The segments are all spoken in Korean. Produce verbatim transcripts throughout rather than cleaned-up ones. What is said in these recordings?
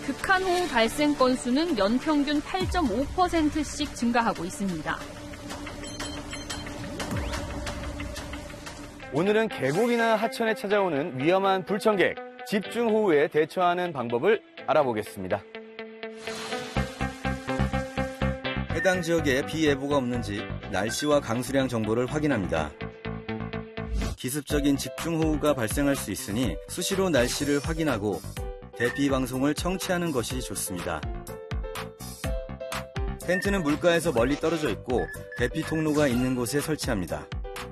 극한호우 발생 건수는 연평균 팔 점 오 퍼센트씩 증가하고 있습니다. 오늘은 계곡이나 하천에 찾아오는 위험한 불청객, 집중호우에 대처하는 방법을 알아보겠습니다. 해당 지역에 비 예보가 없는지 날씨와 강수량 정보를 확인합니다. 기습적인 집중호우가 발생할 수 있으니 수시로 날씨를 확인하고 대피 방송을 청취하는 것이 좋습니다. 텐트는 물가에서 멀리 떨어져 있고 대피 통로가 있는 곳에 설치합니다.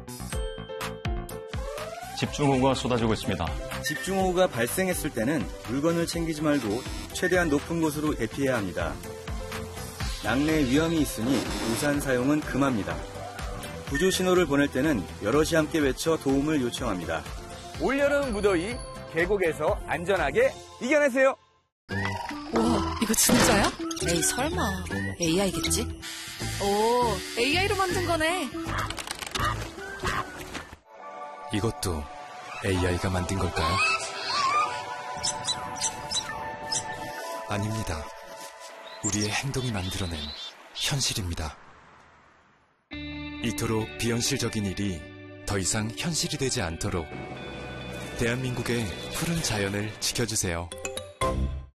집중호우가 쏟아지고 있습니다. 집중호우가 발생했을 때는 물건을 챙기지 말고 최대한 높은 곳으로 대피해야 합니다. 낙뢰 위험이 있으니 우산 사용은 금합니다. 구조 신호를 보낼 때는 여럿이 함께 외쳐 도움을 요청합니다. 올여름 무더위 계곡에서 안전하게 이겨내세요. 우와, 이거 진짜야? 에이, 설마. 에이아이겠지? 오, 에이아이로 만든 거네. 이것도 에이아이가 만든 걸까요? 아닙니다. 우리의 행동이 만들어낸 현실입니다. 이토록 비현실적인 일이 더 이상 현실이 되지 않도록 대한민국의 푸른 자연을 지켜주세요.